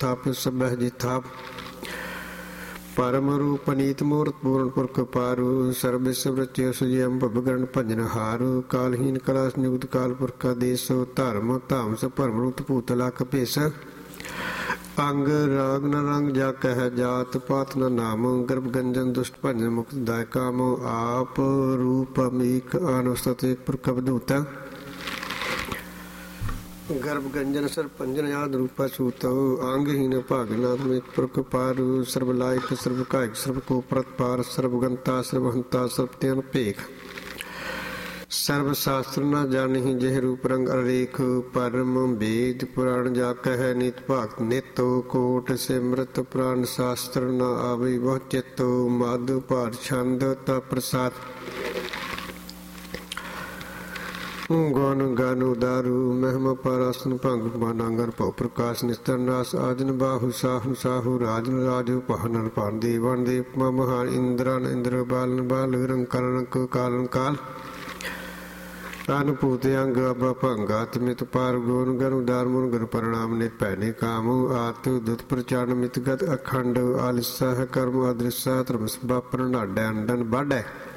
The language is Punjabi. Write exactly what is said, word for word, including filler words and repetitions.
ਥਾਪ ਸਬਹਿ ਜੀ ਥਾਪ ਪਰਮ ਰੂਪ ਨੀਤ ਮੂਰਤ ਪੂਰਨ ਪੁਰਖ ਪਾਰੂ ਸਰਬ ਵਿਸਵ ਰਚਿਓ ਸੁਜਿਅਮ ਭਵਗਣ ਭਜਨ ਹਾਰੂ ਕਾਲਹੀਨ ਕਲਾ ਸੰਯੁਕਤ ਕਾਲ ਪੁਰਖਾ ਦੇਸੋ ਧਰਮ ਧਾਮ ਸ ਭਰਮ ਰੂਤ ਭੂਤ ਲਖ ਭੇਸ ਅੰਗ ਰਾਗ ਨ ਰੰਗ ਜਾ ਕਹਿ ਜਾਤ ਪਾਤ ਨ ਨਾਮ ਗਰਭ ਗੰਜਨ ਦੁਸ਼ਟ ਭਜਨ ਮੁਕਤ ਦਾਇ ਕਾਮ ਆਪ ਰੂਪ ਅਮੀਕ ਅਨੁਸਤਿ ਏਕ ਪੁਰਖ ਅਵਧੂਤ ਗਰਭ ਗੰਜਨ ਸਰ ਪੰਜਨ ਆਦ ਰੂਪਾ ਸੂਤੋ ਅੰਗਹੀਨ ਭਾਗਨਾਥ ਮੇਕ ਪੁਰਖ ਪਾਰੂ ਸਰਬ ਲਾਇਕ ਸਰਬ ਕਾਇਕ ਸਰਬ ਕੋ ਪ੍ਰਤਪਾਰ ਸਰਬ ਗੰਤਾ ਸਰਬ ਹੰਤਾ ਸਰਬ ਤਿਆਨ ਭੇਖ ਸਰਬ ਸ਼ਾਸਤਰ ਨ ਜਾਣਿ ਜਿਹ ਰੂਪ ਰੰਗ ਅਰੇਖ ਪਰਮ ਵੇਦ ਪੁਰਾਣ ਜਾ ਕਹਿ ਨਿਤ ਭਗਤ ਨਿਤੋ ਕੋਟ ਸਿਮਰਤ ਪੁਰਾਣ ਸ਼ਾਸਤਰ ਨ ਆਵੇ ਬਹੁ ਚਿਤੋ ਮਦ ਭਾਰ ਛੰਦ ਤਾ ਪ੍ਰਸਾਦ ਗੁਣ ਗਨ ਉਦਾਰੂ ਮਹਿਮਾ ਪਰਾਸਨ ਭੰਗ ਮਾਨਾਂਗਰ ਭਉ ਪ੍ਰਕਾਸ਼ ਨਿਸਤਰ ਨਾਸ ਆਜਨ ਬਾਹੂ ਸਾਹੂ ਸਾਹੂ ਰਾਜਨ ਰਾਜੂ ਪਹਨਨ ਪਾਨ ਦੇਵਨ ਦੇਵ ਮਹਾਨ ਇੰਦਰਨ ਇੰਦਰ ਬਾਲਨ ਬਾਲ ਰੰਗ ਕਰਨ ਕਾਲਨ ਕਾਲ ਅਨੁਭੂਤ ਅੰਗ ਅਬਾ ਭੰਗਾ ਤਮਿਤ ਪਾਰ ਗੁਣ ਗਨ ਉਦਾਰ ਮੁਨ ਗੁਰ ਪ੍ਰਣਾਮ ਨਿਤ ਭੈਨੇ ਕਾਮੂ ਆਤ ਦੁਤ ਪ੍ਰਚਾਰਨ ਮਿਤਗਤ ਅਖੰਡ ਆਲਿਸਾ ਕਰਮ ਅਦ੍ਰਿਸਾ ਧਰਮ ਸਭਾ ਪ੍ਰਣਾਡੈ ਅੰਡਨ ਬਾਢੈ